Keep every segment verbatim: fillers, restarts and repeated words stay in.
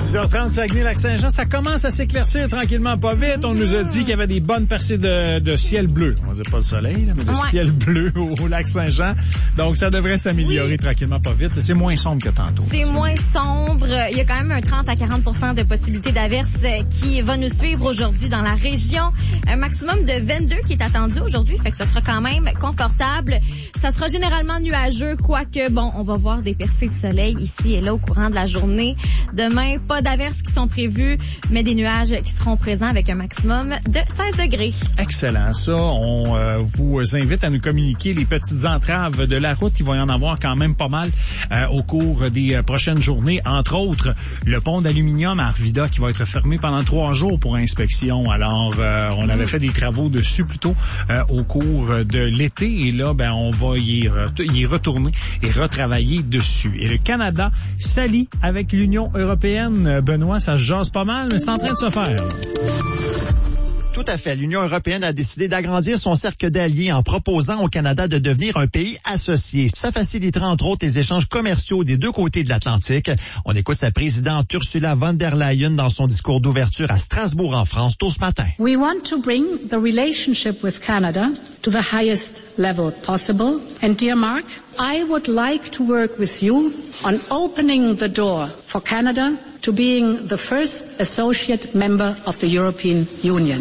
six heures trente, Saguenay-Lac-Saint-Jean, ça commence à s'éclaircir tranquillement, pas vite. On nous a dit qu'il y avait des bonnes percées de, de ciel bleu. On va dire pas le soleil, là, mais de ouais. ciel bleu au, au Lac-Saint-Jean. Donc, ça devrait s'améliorer oui. tranquillement, pas vite. C'est moins sombre que tantôt. C'est là, moins sombre. Il y a quand même un trente à quarante pour cent de possibilité d'averse qui va nous suivre aujourd'hui dans la région. Un maximum de vingt-deux qui est attendu aujourd'hui, fait que ça sera quand même confortable. Ça sera généralement nuageux, quoique, bon, on va voir des percées de soleil ici et là au courant de la journée. Demain, pas d'averses qui sont prévues, mais des nuages qui seront présents avec un maximum de seize degrés. Excellent. Ça, on euh, vous invite à nous communiquer les petites entraves de la route. Il va y en avoir quand même pas mal euh, au cours des euh, prochaines journées. Entre autres, le pont d'aluminium à Arvida qui va être fermé pendant trois jours pour inspection. Alors, euh, on avait fait des travaux dessus plutôt euh, au cours de l'été. Et là, ben, on va y, re- y retourner et retravailler dessus. Et le Canada s'allie avec l'Union européenne. Benoît, ça se jase pas mal, mais c'est en train de se faire. Tout à fait. L'Union européenne a décidé d'agrandir son cercle d'alliés en proposant au Canada de devenir un pays associé. Ça facilitera entre autres les échanges commerciaux des deux côtés de l'Atlantique. On écoute sa présidente Ursula von der Leyen dans son discours d'ouverture à Strasbourg en France tôt ce matin. We want to bring the relationship with Canada to the highest level possible. And dear Mark, I would like to work with you on opening the door for Canada to being the first associate member of the European Union.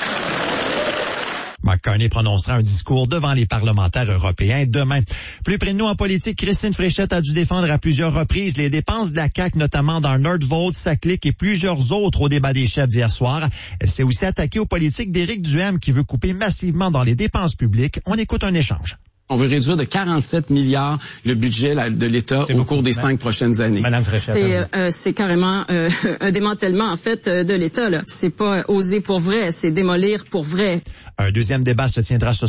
Mark Carney prononcera un discours devant les parlementaires européens demain. Plus près de nous en politique, Christine Fréchette a dû défendre à plusieurs reprises les dépenses de la C A Q, notamment dans Nordvolt, Saclic et plusieurs autres au débat des chefs d'hier soir. Elle s'est aussi attaquée aux politiques d'Éric Duhaime qui veut couper massivement dans les dépenses publiques. On écoute un échange. On veut réduire de quarante-sept milliards le budget de l'État au cours des cinq prochaines années. Madame Fréchette. C'est, euh, c'est carrément euh, un démantèlement, en fait, de l'État, là. C'est pas oser pour vrai, c'est démolir pour vrai. Un deuxième débat se tiendra ce